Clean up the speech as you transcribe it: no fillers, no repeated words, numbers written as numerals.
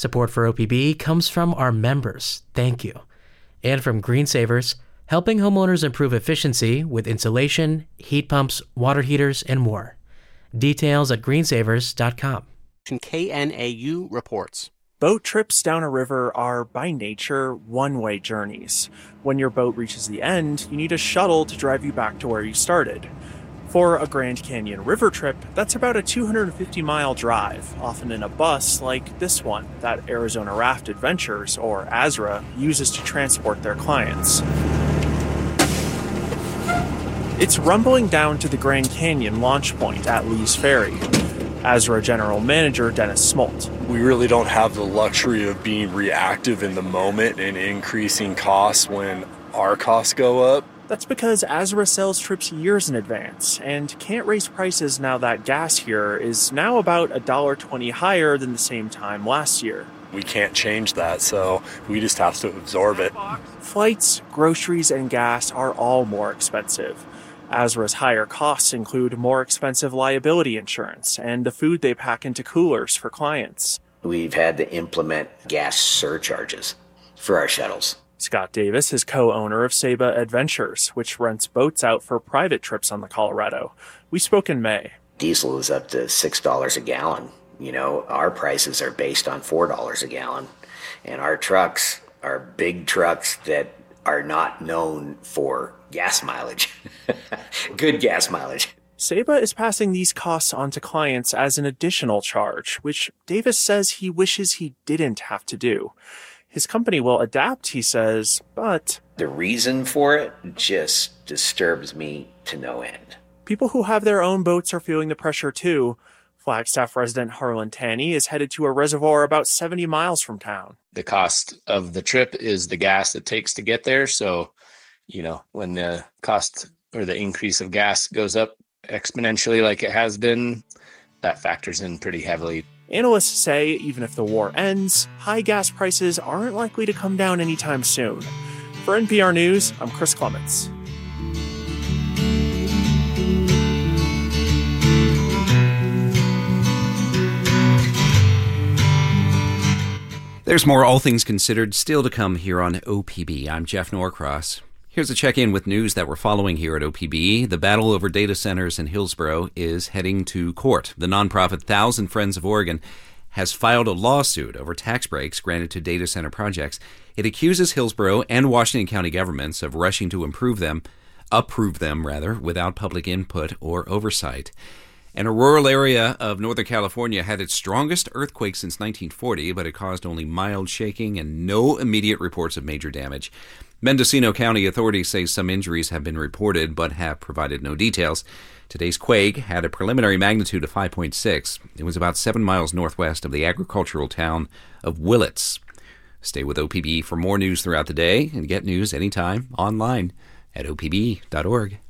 Support for OPB comes from our members. Thank you. And from Green Savers, helping homeowners improve efficiency with insulation, heat pumps, water heaters, and more. Details at greensavers.com. KNAU reports. Boat trips down a river are, by nature, one-way journeys. When your boat reaches the end, you need a shuttle to drive you back to where you started. For a Grand Canyon river trip, that's about a 250-mile drive, often in a bus like this one that Arizona Raft Adventures, or AZRA, uses to transport their clients. It's rumbling down to the Grand Canyon launch point at Lee's Ferry. AZRA General Manager Dennis Smolt. We really don't have the luxury of being reactive in the moment and increasing costs when our costs go up. That's because AZRA sells trips years in advance and can't raise prices now that gas here is now about $1.20 higher than the same time last year. We can't change that, so we just have to absorb it. Flights, groceries, and gas are all more expensive. AZRA's higher costs include more expensive liability insurance and the food they pack into coolers for clients. We've had to implement gas surcharges for our shuttles. Scott Davis is co-owner of Saba Adventures, which rents boats out for private trips on the Colorado. We spoke in May. Diesel is up to $6 a gallon. You know, our prices are based on $4 a gallon. And our trucks are big trucks that are not known for gas mileage. Good gas mileage. Saba is passing these costs on to clients as an additional charge, which Davis says he wishes he didn't have to do. His company will adapt, he says, but the reason for it just disturbs me to no end. People who have their own boats are feeling the pressure too. Flagstaff resident Harlan Tanney is headed to a reservoir about 70 miles from town. The cost of the trip is the gas it takes to get there. So, when the cost or the increase of gas goes up exponentially like it has been, that factors in pretty heavily. Analysts say even if the war ends, high gas prices aren't likely to come down anytime soon. For NPR News, I'm Chris Clements. There's more All Things Considered still to come here on OPB. I'm Jeff Norcross. Here's a check-in with news that we're following here at OPB. The battle over data centers in Hillsboro is heading to court. The nonprofit Thousand Friends of Oregon has filed a lawsuit over tax breaks granted to data center projects. It accuses Hillsboro and Washington County governments of rushing to approve them, without public input or oversight. And a rural area of Northern California had its strongest earthquake since 1940, but it caused only mild shaking and no immediate reports of major damage. Mendocino County authorities say some injuries have been reported, but have provided no details. Today's quake had a preliminary magnitude of 5.6. It was about 7 miles northwest of the agricultural town of Willits. Stay with OPB for more news throughout the day and get news anytime online at opb.org.